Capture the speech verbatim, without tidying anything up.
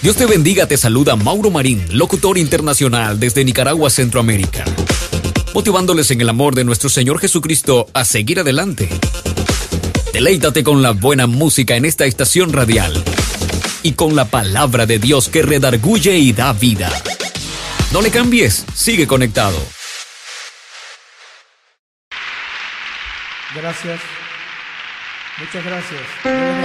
Dios te bendiga, te saluda Mauro Marín, locutor internacional desde Nicaragua, Centroamérica, motivándoles en el amor de nuestro Señor Jesucristo a seguir adelante. Deleítate con la buena música en esta estación radial y con la palabra de Dios que redarguye y da vida. No le cambies, sigue conectado. Gracias. Muchas gracias.